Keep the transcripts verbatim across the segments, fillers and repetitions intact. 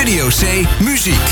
Studio C Muziek.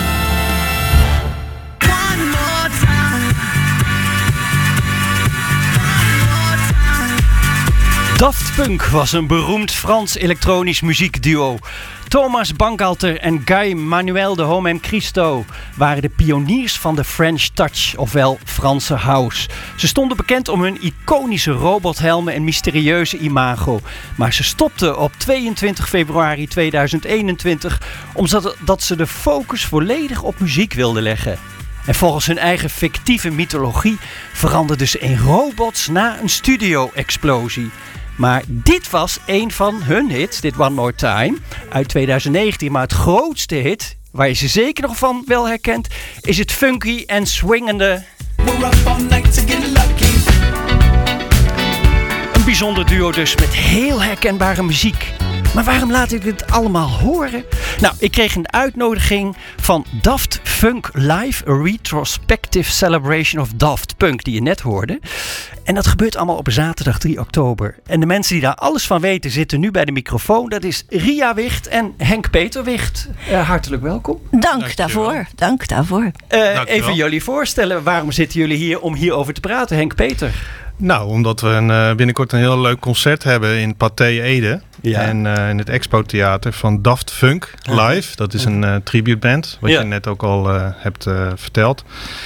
Daft Punk was een beroemd Frans elektronisch muziekduo. Thomas Bangalter en Guy Manuel de Homem Christo waren de pioniers van de French Touch, ofwel Franse house. Ze stonden bekend om hun iconische robothelmen en mysterieuze imago. Maar ze stopten op tweeëntwintig februari tweeduizend eenentwintig omdat dat ze de focus volledig op muziek wilden leggen. En volgens hun eigen fictieve mythologie veranderden ze in robots na een studio-explosie. Maar dit was een van hun hits, dit One More Time, uit tweeduizend negentien. Maar het grootste hit, waar je ze zeker nog van wel herkent, is het funky en swingende... Een bijzonder duo dus, met heel herkenbare muziek. Maar waarom laat ik dit allemaal horen? Nou, ik kreeg een uitnodiging van Daft Funk Live, a retrospective celebration of Daft Punk, die je net hoorde. En dat gebeurt allemaal op zaterdag drie oktober. En de mensen die daar alles van weten zitten nu bij de microfoon. Dat is Ria Wicht en Henk-Peter Wicht. Uh, hartelijk welkom. Dank Dankjewel. daarvoor. Dank daarvoor. Uh, even jullie voorstellen. Waarom zitten jullie hier om hierover te praten, Henk-Peter? Nou, omdat we een, uh, binnenkort een heel leuk concert hebben in Pathé Ede. Ja. En uh, in het Expo Theater van Daft Funk Live. Dat is een uh, tributeband, wat ja. je net ook al uh, hebt uh, verteld.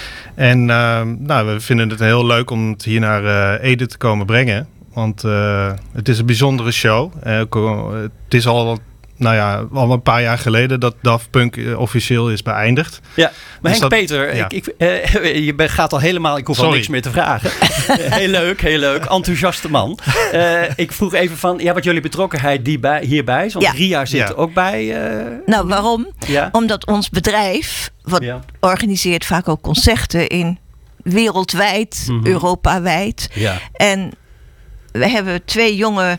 En uh, nou, we vinden het heel leuk om het hier naar uh, Ede te komen brengen. Want uh, het is een bijzondere show. Uh, het is al... Nou ja, al een paar jaar geleden dat Daft Punk uh, officieel is beëindigd. Ja, maar dus Henk-Peter, dat, ja. ik, ik, uh, je gaat al helemaal... Ik hoef Sorry. al niks meer te vragen. heel leuk, heel leuk. Enthousiaste man. Uh, ik vroeg even van, ja, wat jullie betrokkenheid die bij, hierbij is. Want ja. Ria zit ja. ook bij. Uh, nou, waarom? Ja. Omdat ons bedrijf, wat ja. organiseert vaak ook concerten in wereldwijd, mm-hmm. Europa-wijd. Ja. En we hebben twee jonge...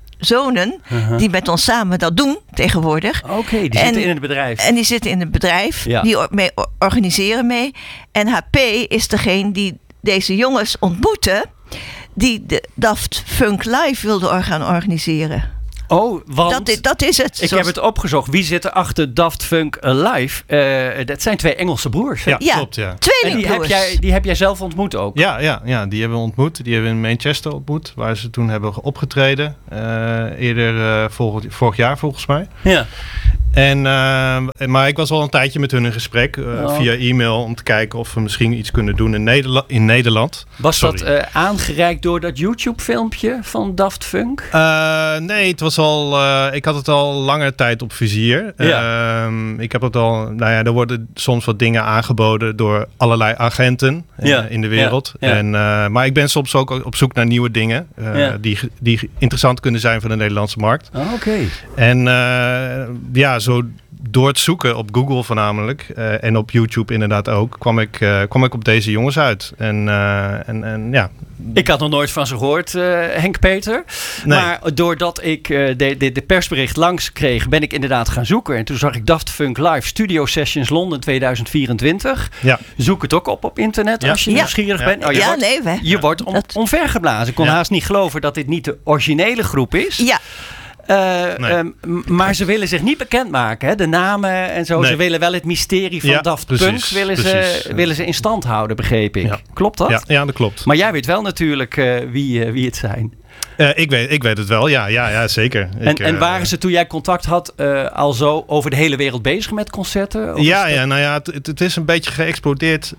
zonen, uh-huh. die met ons samen dat doen tegenwoordig. Oké, okay, die en, zitten in het bedrijf. En die zitten in het bedrijf. Ja. Die mee, organiseren mee. En H P is degene die deze jongens ontmoeten, die de Daft Funk Live wilde gaan organiseren. Oh, want dat is, dat is het. Ik zoals... heb het opgezocht. Wie zit er achter Daft Funk Live? Uh, dat zijn twee Engelse broers. Ja, ja, klopt. Ja. Tweelingbroers. Die heb, jij, die heb jij zelf ontmoet ook? Ja, ja, ja, die hebben we ontmoet. Die hebben we in Manchester ontmoet. Waar ze toen hebben opgetreden. Uh, eerder uh, vorig, vorig jaar volgens mij. Ja. En, uh, maar ik was al een tijdje met hun in gesprek. Uh, oh. Via e-mail. Om te kijken of we misschien iets kunnen doen in, Nederla- in Nederland. Was Sorry. dat uh, aangereikt door dat YouTube filmpje van Daft Funk? Uh, nee, het was al... Uh, ik had het al lange tijd op vizier. Ja. Uh, ik heb het al... Nou ja, er worden soms wat dingen aangeboden door allerlei agenten ja. uh, in de wereld. Ja. Ja. En, uh, maar ik ben soms ook op zoek naar nieuwe dingen. Uh, ja. die, die interessant kunnen zijn voor de Nederlandse markt. Oh, Oké. Okay. En uh, ja... Zo door het zoeken op Google voornamelijk uh, en op YouTube inderdaad ook, kwam ik, uh, kwam ik op deze jongens uit. En, uh, en, en ja. Ik had nog nooit van ze gehoord, uh, Henk-Peter. Nee. Maar doordat ik uh, de, de, de persbericht langs kreeg, ben ik inderdaad gaan zoeken. En toen zag ik Daft Funk Live Studio Sessions Londen tweeduizend vierentwintig. Ja. Zoek het ook op op internet ja. als je ja. nieuwsgierig ja. bent. Oh, je ja, wordt, nee, we, je wordt om, dat... omvergeblazen. Ik kon ja. haast niet geloven dat dit niet de originele groep is. Ja. Uh, nee. um, maar ze willen zich niet bekendmaken, hè? De namen en zo. Nee. Ze willen wel het mysterie van ja, Daft Punk precies, willen, ze, willen ze in stand houden, begreep ik. Ja. Klopt dat? Ja, ja, dat klopt. Maar jij weet wel natuurlijk uh, wie, uh, wie het zijn. Uh, ik, weet, ik weet het wel, ja, ja, ja zeker. En, ik, uh, en waren ze toen jij contact had uh, al zo over de hele wereld bezig met concerten? Of ja, ja, nou ja, het, het is een beetje geëxplodeerd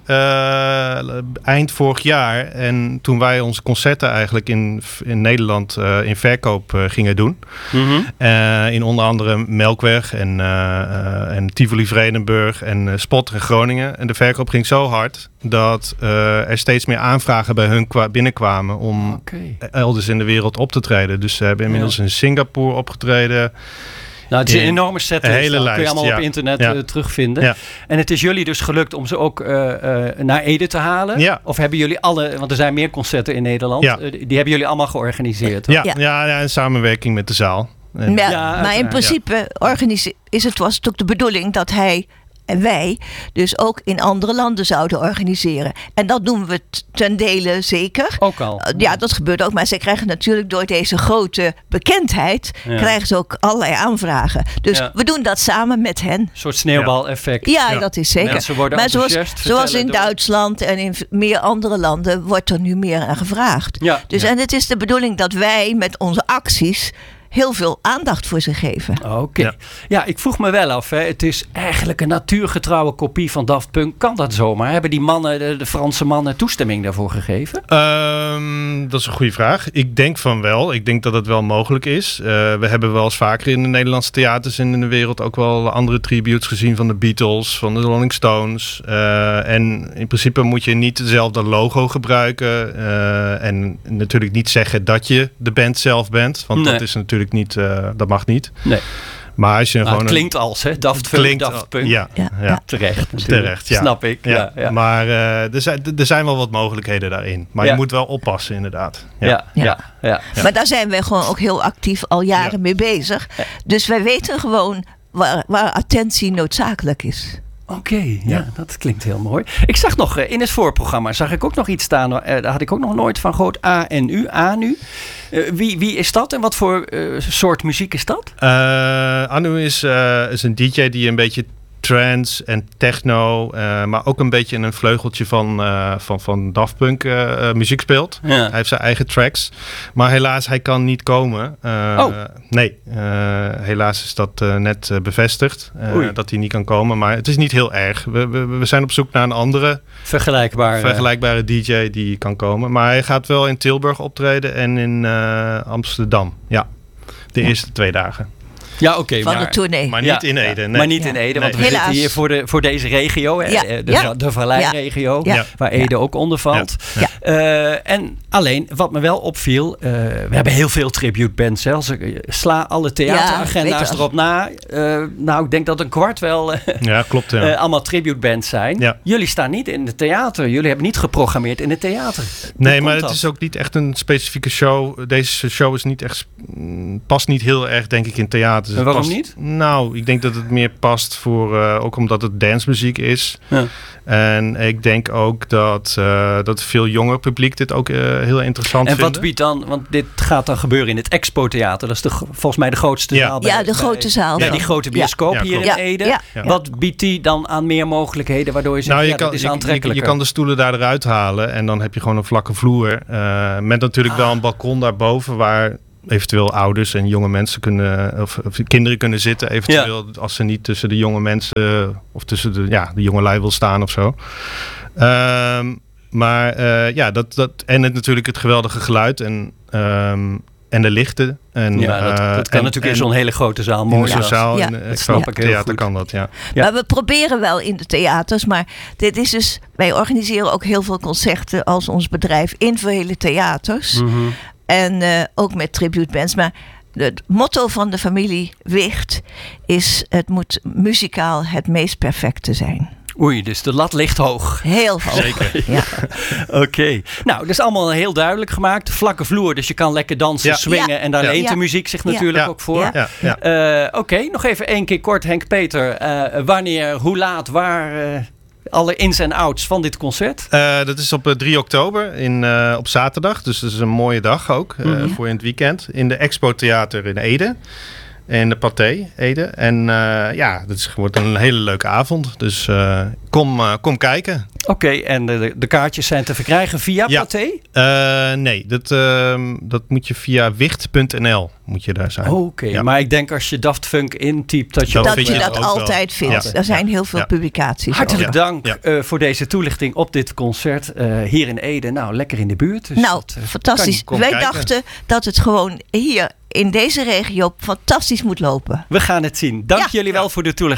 uh, eind vorig jaar. En toen wij onze concerten eigenlijk in, in Nederland uh, in verkoop uh, gingen doen. Mm-hmm. Uh, in onder andere Melkweg en, uh, uh, en Tivoli Vredenburg en uh, Spotter in Groningen. En de verkoop ging zo hard dat uh, er steeds meer aanvragen bij hun kwa- binnenkwamen om okay. elders in de wereld op te treden. Dus ze hebben inmiddels ja. in Singapore opgetreden. Nou, het is een enorme setlist. Hele dat lijst, kun je allemaal ja. op internet ja. uh, terugvinden. Ja. En het is jullie dus gelukt om ze ook uh, uh, naar Ede te halen? Ja. Of hebben jullie alle, want er zijn meer concerten in Nederland, ja. uh, die hebben jullie allemaal georganiseerd? Ja, ja. Ja, ja, in samenwerking met de zaal. En, ja, ja, maar in principe ja. organise- is het, was het ook de bedoeling dat hij en wij dus ook in andere landen zouden organiseren. En dat doen we t- ten dele zeker. Ook al. Uh, ja, dat gebeurt ook. Maar zij krijgen natuurlijk door deze grote bekendheid... Ja. krijgen ze ook allerlei aanvragen. Dus ja. we doen dat samen met hen. Een soort sneeuwbaleffect. Ja, ja, dat is zeker. Mensen worden maar zoals, zoals in door... Duitsland en in meer andere landen... wordt er nu meer aan gevraagd. Ja. Dus, ja. En het is de bedoeling dat wij met onze acties... heel veel aandacht voor ze geven. Oké. Okay. Ja. ja, ik vroeg me wel af. Hè. Het is eigenlijk een natuurgetrouwe kopie van Daft Punk. Kan dat zomaar? Hebben die mannen, de, de Franse mannen, toestemming daarvoor gegeven? Um, dat is een goede vraag. Ik denk van wel. Ik denk dat het wel mogelijk is. Uh, we hebben wel eens vaker in de Nederlandse theaters en in de wereld ook wel andere tributes gezien van de Beatles, van de Rolling Stones. Uh, en in principe moet je niet hetzelfde logo gebruiken. Uh, en natuurlijk niet zeggen dat je de band zelf bent. Want nee. dat is natuurlijk niet, uh, dat mag niet. Nee. Maar als je maar gewoon het klinkt een, als, hè? Daft Punk, klinkt, Daft Punk. Ja, ja. ja. Terecht natuurlijk. Terecht, ja. Snap ik. Ja. Ja, ja. Maar uh, er, zijn, er zijn wel wat mogelijkheden daarin. Maar ja. je moet wel oppassen inderdaad. Ja. Ja. Ja. Ja. Ja. Ja. Maar daar zijn wij gewoon ook heel actief al jaren ja. mee bezig. Dus wij weten gewoon waar, waar attentie noodzakelijk is. Oké, okay, ja, ja, dat klinkt heel mooi. Ik zag nog uh, in het voorprogramma, zag ik ook nog iets staan. Uh, daar had ik ook nog nooit van gehoord. A N U, A N U. Uh, wie, wie is dat en wat voor uh, soort muziek is dat? Uh, A N U is, uh, is een D J die een beetje trance en techno, uh, maar ook een beetje een vleugeltje van, uh, van, van Daft Punk uh, uh, muziek speelt. Ja. Hij heeft zijn eigen tracks. Maar helaas, hij kan niet komen. Uh, oh. Nee, uh, helaas is dat uh, net uh, bevestigd. Uh, dat hij niet kan komen. Maar het is niet heel erg. We, we, we zijn op zoek naar een andere vergelijkbare, vergelijkbare D J die kan komen. Maar hij gaat wel in Tilburg optreden en in uh, Amsterdam. Ja, de ja. eerste twee dagen. Ja, oké. Okay, van maar, de tournee. Maar niet ja, in Ede. Nee. Maar niet ja. in Ede, want nee. we Helaas. zitten hier voor, de, voor deze regio. Hè, ja. De, ja. de Valleiregio, ja. waar Ede ja. ook onder valt. Ja. Ja. Uh, en alleen, wat me wel opviel, uh, we hebben heel veel tribute bands. Hè. Als ik sla alle theateragenda's ja, erop na. Uh, nou, ik denk dat een kwart wel uh, ja, klopt, ja. uh, allemaal tribute bands zijn. Ja. Jullie staan niet in het theater. Jullie hebben niet geprogrammeerd in het theater. Nee, maar het dat? is ook niet echt een specifieke show. Deze show is niet echt, past niet heel erg, denk ik, in theater. En waarom past, niet? Nou, ik denk dat het meer past voor, uh, ook omdat het dancemuziek is. Ja. En ik denk ook dat, uh, dat veel jonger publiek dit ook uh, heel interessant en vinden. En wat biedt dan, want dit gaat dan gebeuren in het Expo Theater. Dat is de, volgens mij de grootste ja. zaal. Bij, ja, de grote bij, zaal. Ja, die grote bioscoop ja. hier ja. in Ede. Ja. Ja. Wat biedt die dan aan meer mogelijkheden, waardoor je zegt, nou, je ja, kan, dat is je, aantrekkelijker. Je, je kan de stoelen daar eruit halen en dan heb je gewoon een vlakke vloer. Uh, met natuurlijk ah. wel een balkon daarboven waar eventueel ouders en jonge mensen kunnen, of, of kinderen kunnen zitten, eventueel ja. als ze niet tussen de jonge mensen of tussen de, ja, de jonge lui wil staan of zo. Um, maar uh, ja, dat, dat en het, natuurlijk het geweldige geluid en, um, en de lichten. En, ja, dat, dat kan en, natuurlijk in zo'n hele grote zaal. Mooi zo'n zaal. Ja. In, dat snap ik heel theater goed. Kan dat, ja. Ja. Maar we proberen wel in de theaters, maar dit is dus, wij organiseren ook heel veel concerten als ons bedrijf in vele theaters. Mm-hmm. En uh, ook met tribute bands. Maar het motto van de familie Wicht is: het moet muzikaal het meest perfecte zijn. Oei, dus de lat ligt hoog. Heel hoog. Zeker. Ja. Oké. Okay. Nou, dat is allemaal heel duidelijk gemaakt. Vlakke vloer, dus je kan lekker dansen, ja. swingen. Ja. En daar ja. leent de muziek zich natuurlijk ja. ook voor. Ja. Ja. Ja. Uh, Oké, okay. Nog even één keer kort, Henk Peter. Uh, wanneer, hoe laat, waar... Uh, alle ins en outs van dit concert? Uh, dat is op uh, drie oktober in, uh, op zaterdag. Dus dat is een mooie dag ook uh, mm-hmm. voor in het weekend. In de Expo Theater in Ede. In de Pathé Ede. En uh, ja, dat is, wordt een hele leuke avond. Dus uh, kom, uh, kom kijken. Oké, okay, en de, de kaartjes zijn te verkrijgen via ja. Pathé? Uh, nee, dat, uh, dat moet je via wicht punt n l moet je daar zijn. Oké, okay, ja. Maar ik denk als je Daft Funk intypt... dat je, dat, dat, je dat altijd wel. vindt. Ja. Er zijn heel veel ja. publicaties. Hartelijk over. dank ja. uh, voor deze toelichting op dit concert uh, hier in Ede. Nou, lekker in de buurt. Dus nou, dat, uh, fantastisch. Wij kijken. dachten dat het gewoon hier in deze regio fantastisch moet lopen. We gaan het zien. Dank ja. jullie wel voor de toelichting.